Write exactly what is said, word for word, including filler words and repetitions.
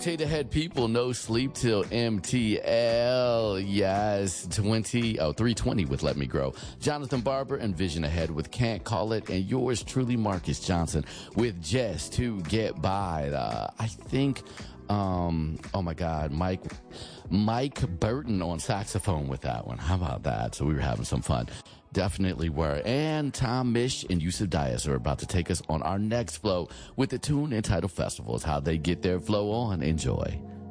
Potato Head people, no sleep till M T L. Yes, twenty, oh, three twenty with Let Me Grow. Jonathan Barber and Vision Ahead with Can't Call It. And yours truly, Marcus Johnson, with Just to Get By. Uh, I think, um, oh my God, Mike, Mike Burton on saxophone with that one. How about that? So we were having some fun. Definitely were. And Tom Misch and Yusuf Dias are about to take us on our next flow with the tune entitled Festival. Is how they get their flow on. Enjoy.